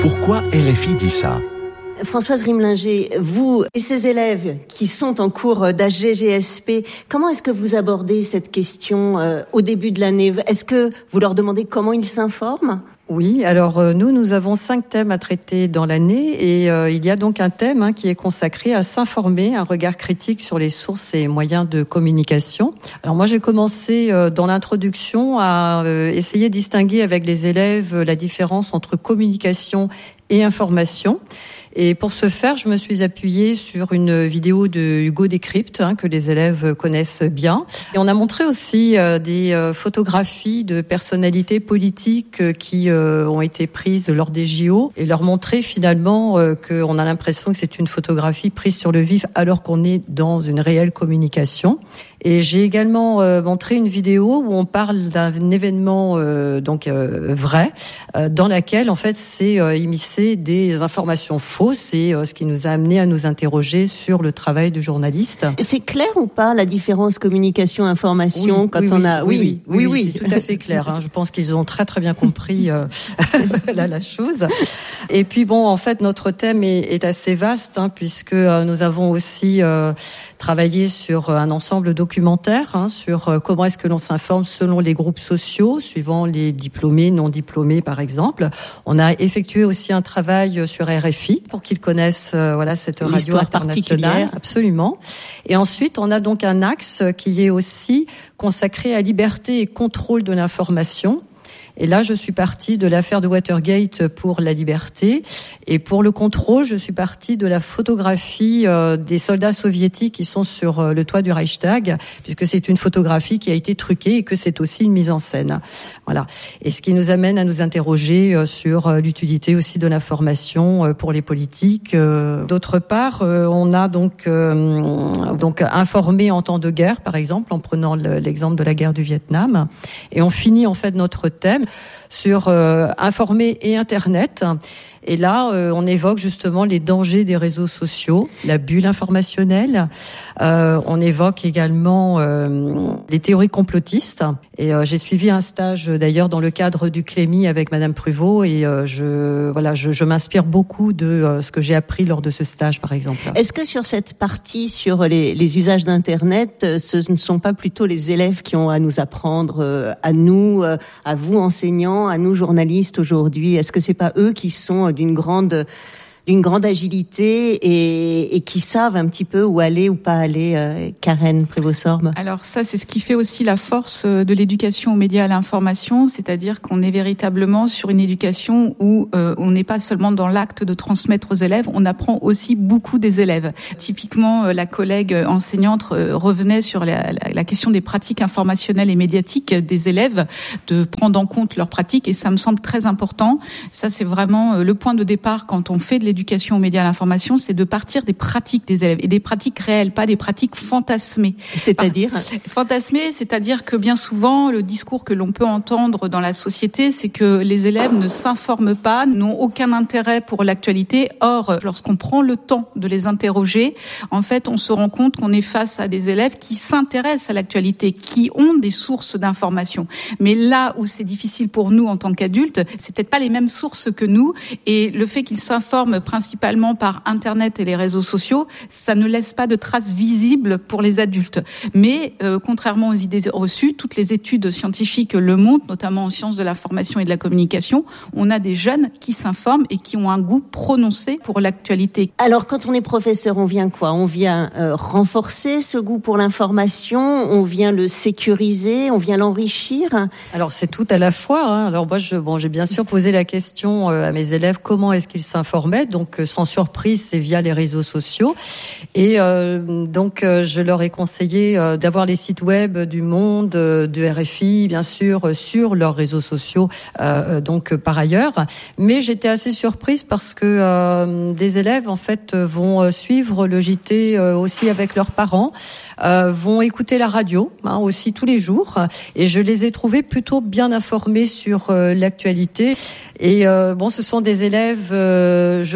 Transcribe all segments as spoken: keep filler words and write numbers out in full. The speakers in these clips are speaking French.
Pourquoi R F I dit ça ? Françoise Rimlinger, vous et ces élèves qui sont en cours d'H G G S P, comment est-ce que vous abordez cette question euh, au début de l'année ? Est-ce que vous leur demandez comment ils s'informent ? Oui, alors euh, nous, nous avons cinq thèmes à traiter dans l'année et euh, il y a donc un thème hein, qui est consacré à s'informer, un regard critique sur les sources et moyens de communication. Alors moi, j'ai commencé euh, dans l'introduction à euh, essayer de distinguer avec les élèves la différence entre communication et information. Et pour ce faire, je me suis appuyée sur une vidéo de Hugo Décrypte, hein, que les élèves connaissent bien. Et on a montré aussi euh, des euh, photographies de personnalités politiques euh, qui euh, ont été prises lors des J O et leur montrer finalement euh, qu'on a l'impression que c'est une photographie prise sur le vif alors qu'on est dans une réelle communication. Et j'ai également euh, montré une vidéo où on parle d'un événement euh, donc euh, vrai, euh, dans laquelle en fait c'est euh, immiscé des informations fausses et euh, ce qui nous a amené à nous interroger sur le travail du journaliste. C'est clair ou pas la différence communication-information oui, quand oui, on oui, a oui oui oui, oui, oui oui. c'est tout à fait clair. Hein. Je pense qu'ils ont très très bien compris euh, la, la chose. Et puis bon, en fait notre thème est, est assez vaste hein, puisque euh, nous avons aussi euh, travaillé sur un ensemble documentaire hein, sur euh, comment est-ce que l'on s'informe selon les groupes sociaux, suivant les diplômés, non diplômés par exemple. On a effectué aussi un travail sur R F I pour qu'ils connaissent euh, voilà cette radio L'histoire internationale, absolument. Et ensuite, on a donc un axe qui est aussi consacré à liberté et contrôle de l'information. Et là, je suis partie de l'affaire de Watergate pour la liberté. Et pour le contrôle, je suis partie de la photographie euh, des soldats soviétiques qui sont sur euh, le toit du Reichstag, puisque c'est une photographie qui a été truquée et que c'est aussi une mise en scène. Voilà. Et ce qui nous amène à nous interroger euh, sur euh, l'utilité aussi de l'information euh, pour les politiques. Euh, d'autre part, euh, on a donc euh, donc informé en temps de guerre, par exemple, en prenant le, l'exemple de la guerre du Vietnam. Et on finit en fait notre thème sur euh, informer et Internet. Et là, euh, on évoque justement les dangers des réseaux sociaux, la bulle informationnelle. Euh, on évoque également euh, les théories complotistes. Et euh, j'ai suivi un stage d'ailleurs dans le cadre du Clémy avec Madame Pruvot. Et euh, je voilà, je, je m'inspire beaucoup de euh, ce que j'ai appris lors de ce stage, par exemple. Est-ce que sur cette partie sur les, les usages d'Internet, ce ne sont pas plutôt les élèves qui ont à nous apprendre, euh, à nous, euh, à vous enseignants, à nous journalistes aujourd'hui? Est-ce que c'est pas eux qui sont d'une grande d'une grande agilité et, et qui savent un petit peu où aller ou pas aller, euh, Karen Prévost-Sorbe? Alors ça, c'est ce qui fait aussi la force de l'éducation aux médias à l'information, c'est-à-dire qu'on est véritablement sur une éducation où euh, on n'est pas seulement dans l'acte de transmettre aux élèves, on apprend aussi beaucoup des élèves. Typiquement, euh, la collègue enseignante euh, revenait sur la, la, la question des pratiques informationnelles et médiatiques des élèves, de prendre en compte leurs pratiques, et ça me semble très important. Ça, c'est vraiment euh, le point de départ quand on fait de l'éducation L'éducation aux médias à l'information, c'est de partir des pratiques des élèves et des pratiques réelles, pas des pratiques fantasmées. C'est-à-dire fantasmées, c'est-à-dire que bien souvent, le discours que l'on peut entendre dans la société, c'est que les élèves ne s'informent pas, n'ont aucun intérêt pour l'actualité. Or, lorsqu'on prend le temps de les interroger, en fait, on se rend compte qu'on est face à des élèves qui s'intéressent à l'actualité, qui ont des sources d'information. Mais là où c'est difficile pour nous en tant qu'adultes, c'est peut-être pas les mêmes sources que nous, et le fait qu'ils s'informent principalement par Internet et les réseaux sociaux, ça ne laisse pas de traces visibles pour les adultes. Mais euh, contrairement aux idées reçues, toutes les études scientifiques le montrent, notamment en sciences de l'information et de la communication, on a des jeunes qui s'informent et qui ont un goût prononcé pour l'actualité. Alors quand on est professeur, on vient quoi ? On vient euh, renforcer ce goût pour l'information, on vient le sécuriser, on vient l'enrichir ? Alors c'est tout à la fois. Hein. Alors moi, je, bon, j'ai bien sûr posé la question euh, à mes élèves, comment est-ce qu'ils s'informaient ? Donc, sans surprise, c'est via les réseaux sociaux. Et euh, donc, euh, je leur ai conseillé euh, d'avoir les sites web du Monde, euh, du R F I, bien sûr, euh, sur leurs réseaux sociaux, euh, donc euh, par ailleurs. Mais j'étais assez surprise parce que euh, des élèves, en fait, vont suivre le J T euh, aussi avec leurs parents, euh, vont écouter la radio hein, aussi tous les jours. Et je les ai trouvés plutôt bien informés sur euh, l'actualité. Et euh, bon, ce sont des élèves, euh, je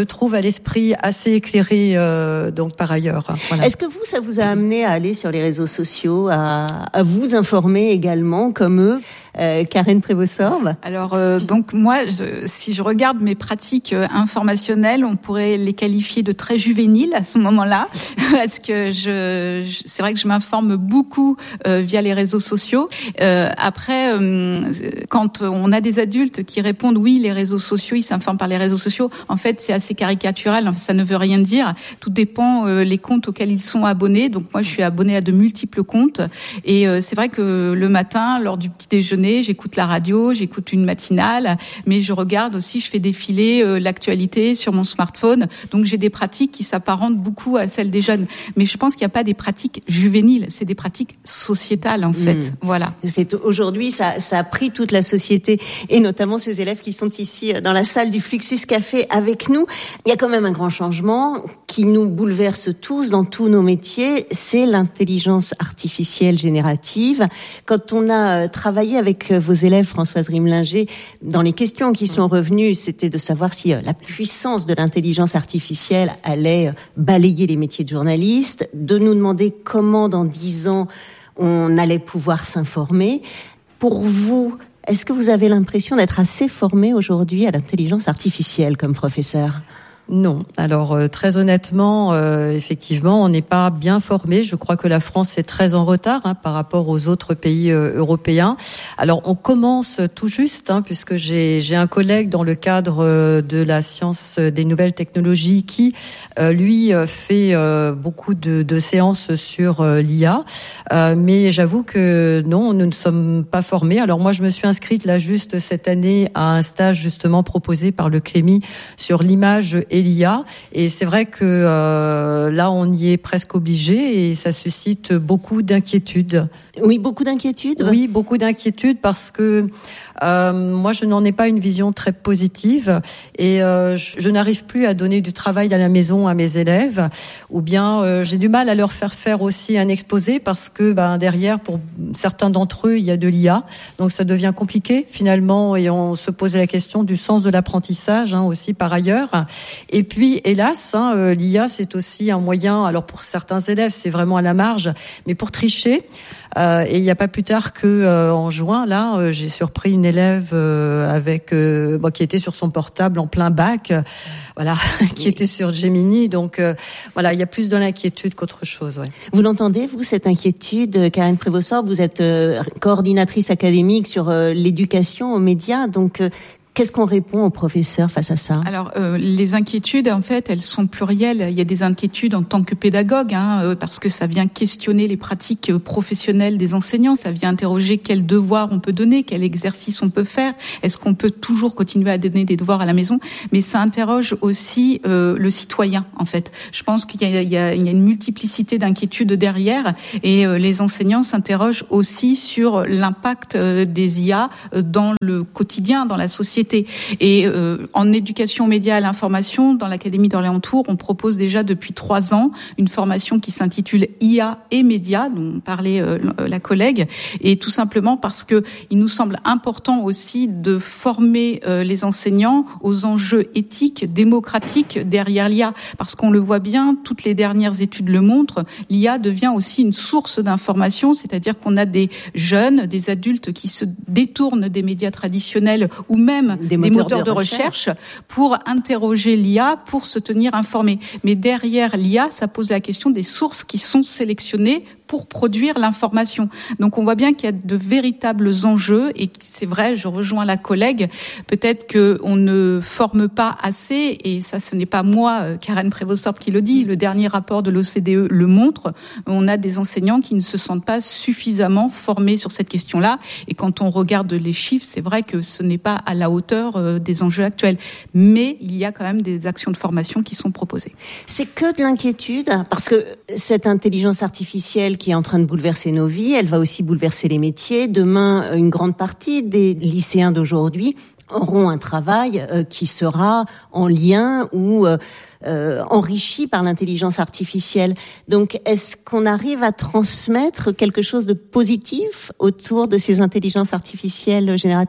trouve, a l'esprit assez éclairé, euh, donc par ailleurs. Voilà. Est-ce que vous, ça vous a amené à aller sur les réseaux sociaux, à, à vous informer également, comme eux? Euh, Karen Prévost-Sorbe. Alors euh, donc moi, je, si je regarde mes pratiques euh, informationnelles, on pourrait les qualifier de très juvéniles à ce moment-là, parce que je, je c'est vrai que je m'informe beaucoup euh, via les réseaux sociaux. Euh, après, euh, quand on a des adultes qui répondent oui, les réseaux sociaux, ils s'informent par les réseaux sociaux. En fait, c'est assez caricatural. Ça ne veut rien dire. Tout dépend euh, les comptes auxquels ils sont abonnés. Donc moi, je suis abonnée à de multiples comptes, et euh, c'est vrai que le matin, lors du petit déjeuner, j'écoute la radio, j'écoute une matinale, mais je regarde aussi, je fais défiler euh, l'actualité sur mon smartphone. Donc j'ai des pratiques qui s'apparentent beaucoup à celles des jeunes. Mais je pense qu'il n'y a pas des pratiques juvéniles, c'est des pratiques sociétales en fait. Mmh. Voilà. C'est aujourd'hui, ça, ça a pris toute la société, et notamment ces élèves qui sont ici dans la salle du Fluxus Café avec nous. Il y a quand même un grand changement qui nous bouleverse tous dans tous nos métiers, c'est l'intelligence artificielle générative. Quand on a travaillé avec vos élèves, Françoise Rimlinger, dans les questions qui sont revenues, c'était de savoir si la puissance de l'intelligence artificielle allait balayer les métiers de journaliste, de nous demander comment dans dix ans on allait pouvoir s'informer. Pour vous, est-ce que vous avez l'impression d'être assez formé aujourd'hui à l'intelligence artificielle comme professeur ? Non. Alors euh, très honnêtement, euh, effectivement, on n'est pas bien formé. Je crois que la France est très en retard hein, par rapport aux autres pays euh, européens. Alors on commence tout juste, hein, puisque j'ai j'ai un collègue dans le cadre euh, de la science des nouvelles technologies qui, euh, lui, euh, fait euh, beaucoup de, de séances sur euh, l'I A. Euh, mais j'avoue que non, nous ne sommes pas formés. Alors moi, je me suis inscrite là juste cette année à un stage justement proposé par le Clémy sur l'image et l'I A, et c'est vrai que euh, là on y est presque obligé et ça suscite beaucoup d'inquiétudes. Oui, beaucoup d'inquiétudes. Oui, beaucoup d'inquiétudes parce que euh, moi je n'en ai pas une vision très positive et euh, je, je n'arrive plus à donner du travail à la maison à mes élèves, ou bien euh, j'ai du mal à leur faire faire aussi un exposé parce que ben, derrière pour certains d'entre eux il y a de l'I A, donc ça devient compliqué finalement et on se pose la question du sens de l'apprentissage hein, aussi par ailleurs. Et puis, hélas, hein, euh, l'I A, c'est aussi un moyen, alors pour certains élèves, c'est vraiment à la marge, mais pour tricher. Euh, et il n'y a pas plus tard que euh, en juin, là, euh, j'ai surpris une élève euh, avec euh, bon, qui était sur son portable en plein bac, euh, voilà, qui était sur Gemini. Donc, euh, voilà, il y a plus de l'inquiétude qu'autre chose. Ouais. Vous l'entendez, vous, cette inquiétude, Karen Prévost-Sorbe, vous êtes euh, coordinatrice académique sur euh, l'éducation aux médias, donc. Euh, Qu'est-ce qu'on répond aux professeurs face à ça ? Alors, euh, les inquiétudes, en fait, elles sont plurielles. Il y a des inquiétudes en tant que pédagogue, hein, euh, parce que ça vient questionner les pratiques professionnelles des enseignants. Ça vient interroger quels devoirs on peut donner, quel exercice on peut faire. Est-ce qu'on peut toujours continuer à donner des devoirs à la maison ? Mais ça interroge aussi euh, le citoyen, en fait. Je pense qu'il y a, il y a, il y a une multiplicité d'inquiétudes derrière, et euh, les enseignants s'interrogent aussi sur l'impact euh, des I A dans le quotidien, dans la société. Et euh, en éducation aux médias et à l'information, dans l'Académie d'Orléans-Tours, on propose déjà depuis trois ans une formation qui s'intitule I A et médias, dont parlait euh, la collègue, et tout simplement parce que il nous semble important aussi de former euh, les enseignants aux enjeux éthiques, démocratiques derrière l'I A, parce qu'on le voit bien, toutes les dernières études le montrent, l'I A devient aussi une source d'information, c'est-à-dire qu'on a des jeunes, des adultes qui se détournent des médias traditionnels ou même Des moteurs, des moteurs de, de recherche. recherche pour interroger l'I A, pour se tenir informé. Mais derrière l'I A, ça pose la question des sources qui sont sélectionnées pour produire l'information. Donc on voit bien qu'il y a de véritables enjeux, et c'est vrai, je rejoins la collègue, peut-être que on ne forme pas assez, et ça ce n'est pas moi, Karen Prévost-Sorbe, qui le dit, le dernier rapport de l'O C D E le montre, on a des enseignants qui ne se sentent pas suffisamment formés sur cette question-là, et quand on regarde les chiffres, c'est vrai que ce n'est pas à la hauteur des enjeux actuels, mais il y a quand même des actions de formation qui sont proposées. C'est que de l'inquiétude, parce que cette intelligence artificielle qui est en train de bouleverser nos vies, elle va aussi bouleverser les métiers. Demain, une grande partie des lycéens d'aujourd'hui auront un travail euh, qui sera en lien ou euh, euh, enrichi par l'intelligence artificielle. Donc, est-ce qu'on arrive à transmettre quelque chose de positif autour de ces intelligences artificielles génératives ?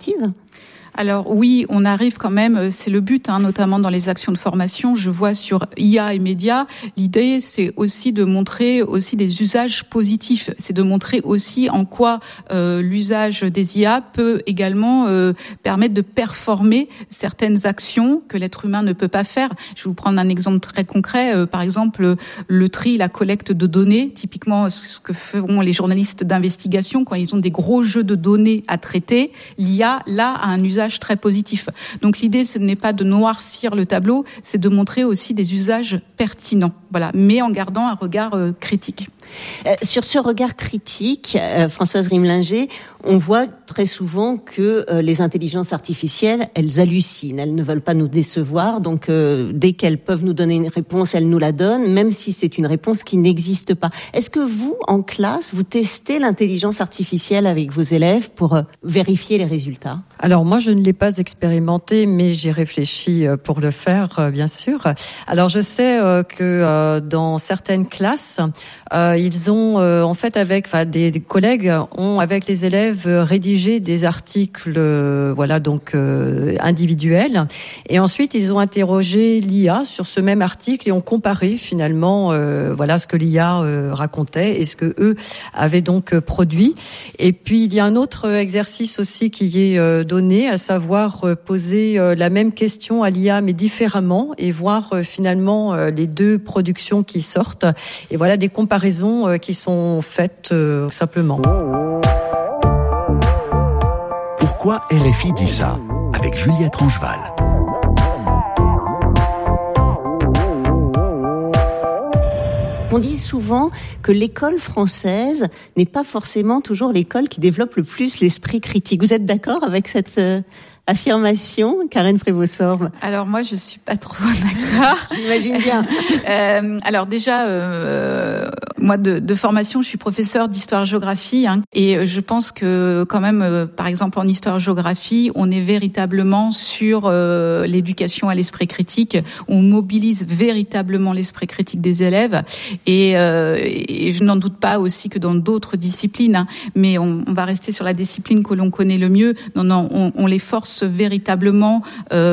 Alors oui, on arrive quand même, c'est le but, hein, notamment dans les actions de formation. Je vois sur I A et médias, l'idée c'est aussi de montrer aussi des usages positifs. C'est de montrer aussi en quoi euh, l'usage des I A peut également euh, permettre de performer certaines actions que l'être humain ne peut pas faire. Je vais vous prendre un exemple très concret. Euh, par exemple, le tri, la collecte de données, typiquement ce que feront les journalistes d'investigation quand ils ont des gros jeux de données à traiter. L'I A, là, a un usage très positif. Donc l'idée, ce n'est pas de noircir le tableau, c'est de montrer aussi des usages pertinents, voilà, mais en gardant un regard euh, critique. Euh, sur ce regard critique, euh, Françoise Rimlinger, on voit très souvent que euh, les intelligences artificielles, elles hallucinent, elles ne veulent pas nous décevoir, donc euh, dès qu'elles peuvent nous donner une réponse, elles nous la donnent, même si c'est une réponse qui n'existe pas. Est-ce que vous, en classe, vous testez l'intelligence artificielle avec vos élèves pour euh, vérifier les résultats ? Alors moi, je ne l'ai pas expérimenté, mais j'ai réfléchi pour le faire, bien sûr. Alors je sais que dans certaines classes, ils ont en fait avec, enfin des collègues ont avec les élèves rédigé des articles, voilà donc individuels, et ensuite ils ont interrogé l'I A sur ce même article et ont comparé finalement, voilà ce que l'I A racontait et ce que eux avaient donc produit. Et puis il y a un autre exercice aussi qui est donné, à savoir poser la même question à l'I A mais différemment et voir finalement les deux productions qui sortent et voilà des comparaisons qui sont faites simplement. Pourquoi R F I dit ça avec Juliette Rangeval. On dit souvent que l'école française n'est pas forcément toujours l'école qui développe le plus l'esprit critique. Vous êtes d'accord avec cette euh, affirmation, Karen Prévost-Sorbe? Alors moi, je suis pas trop d'accord. J'imagine bien. euh, alors déjà, euh, moi de, de formation, je suis professeure d'histoire-géographie, hein, et je pense que quand même, euh, par exemple en histoire-géographie, on est véritablement sur euh, l'éducation à l'esprit critique. On mobilise véritablement l'esprit critique des élèves, et, euh, et je n'en doute pas aussi que dans d'autres disciplines, hein, mais on, on va rester sur la discipline que l'on connaît le mieux. Non, non, on, on les force véritablement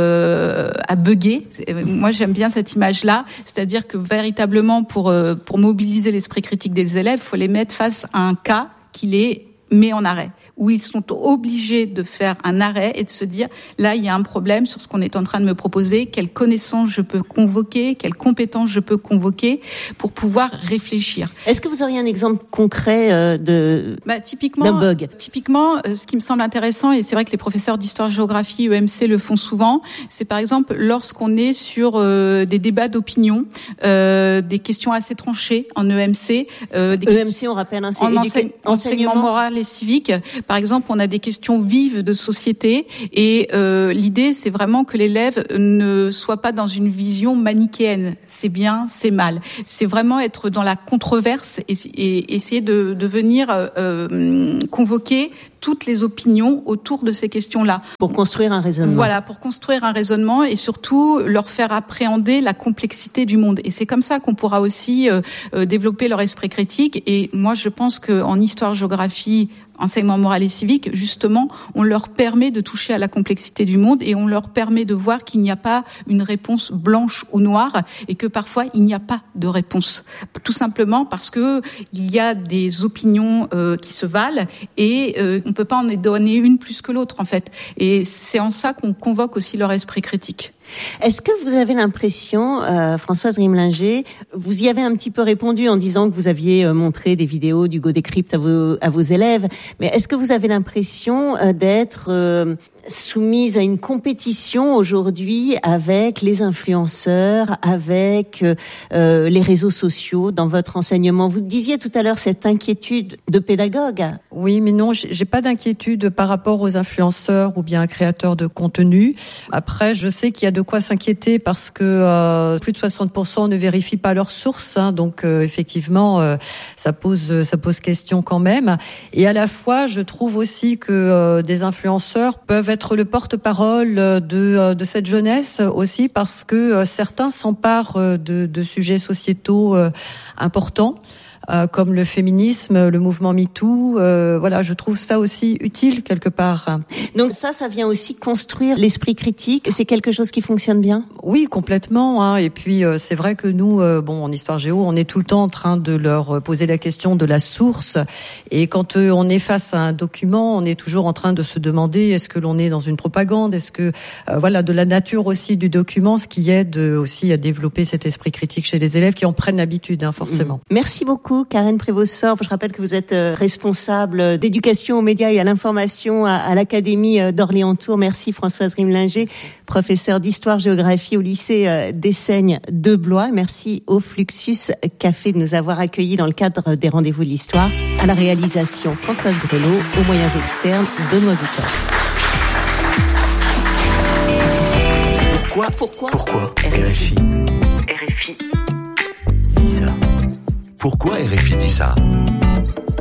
euh, à bugger. Moi, j'aime bien cette image-là, c'est-à-dire que véritablement, pour euh, pour mobiliser l'esprit critique des élèves, il faut les mettre face à un cas qui les met en arrêt, où ils sont obligés de faire un arrêt et de se dire, là, il y a un problème sur ce qu'on est en train de me proposer, quelles connaissances je peux convoquer, quelles compétences je peux convoquer pour pouvoir réfléchir. Est-ce que vous auriez un exemple concret euh, de bah, typiquement, d'un bug? Typiquement, euh, ce qui me semble intéressant, et c'est vrai que les professeurs d'histoire-géographie, E M C, le font souvent, c'est par exemple lorsqu'on est sur euh, des débats d'opinion, euh, des questions assez tranchées en E M C. Euh, des E M C, on rappelle, hein, c'est en éduca- enseigne- enseignement moral et civique. Par exemple, on a des questions vives de société, et euh, l'idée, c'est vraiment que l'élève ne soit pas dans une vision manichéenne. C'est bien, c'est mal. C'est vraiment être dans la controverse et, et essayer de, de venir euh, convoquer toutes les opinions autour de ces questions-là. Pour construire un raisonnement. Voilà, pour construire un raisonnement et surtout leur faire appréhender la complexité du monde. Et c'est comme ça qu'on pourra aussi euh, euh, développer leur esprit critique. Et moi, je pense qu'en histoire-géographie, enseignement moral et civique, justement, on leur permet de toucher à la complexité du monde et on leur permet de voir qu'il n'y a pas une réponse blanche ou noire et que parfois il n'y a pas de réponse. Tout simplement parce que il y a des opinions euh, qui se valent et euh, on peut pas en donner une plus que l'autre en fait. Et c'est en ça qu'on convoque aussi leur esprit critique. Est-ce que vous avez l'impression, euh, Françoise Rimlinger, vous y avez un petit peu répondu en disant que vous aviez euh, montré des vidéos du Go Decrypt à vos, à vos élèves, mais est-ce que vous avez l'impression euh, d'être euh, soumise à une compétition aujourd'hui avec les influenceurs, avec euh, les réseaux sociaux dans votre enseignement? Vous disiez tout à l'heure cette inquiétude de pédagogue. Oui, mais non, j'ai pas d'inquiétude par rapport aux influenceurs ou bien créateurs de contenu. Après, je sais qu'il y a de quoi s'inquiéter parce que euh, plus de soixante pour cent ne vérifient pas leurs sources, hein, donc euh, effectivement, euh, ça pose ça pose question quand même. Et à la fois, je trouve aussi que euh, des influenceurs peuvent être le porte-parole de de cette jeunesse aussi parce que euh, certains s'emparent de, de sujets sociétaux euh, importants. euh, comme le féminisme, le mouvement MeToo. Euh, voilà, je trouve ça aussi utile quelque part. Donc ça, ça vient aussi construire l'esprit critique. C'est quelque chose qui fonctionne bien? Oui, complètement. Hein. Et puis euh, c'est vrai que nous, euh, bon, en histoire géo, on est tout le temps en train de leur poser la question de la source. Et quand euh, on est face à un document, on est toujours en train de se demander est-ce que l'on est dans une propagande, est-ce que euh, voilà, de la nature aussi du document, ce qui aide aussi à développer cet esprit critique chez les élèves qui en prennent l'habitude, hein, forcément. Mmh. Merci beaucoup, Karen Prévost-Sorbe. Je rappelle que vous êtes euh, responsable d'éducation aux médias et à l'information à, à l'Académie d'Orléans-Tours. Merci, Françoise Rimlinger, professeure d'histoire-géographie au lycée euh, d'Essaignes de Blois. Merci au Fluxus Café de nous avoir accueillis dans le cadre des Rendez-vous de l'Histoire. À la réalisation, Françoise Grelot, aux moyens externes, Benoît Ducas. Pourquoi Pourquoi Pourquoi R F I R F I dit ça Pourquoi R F I dit ça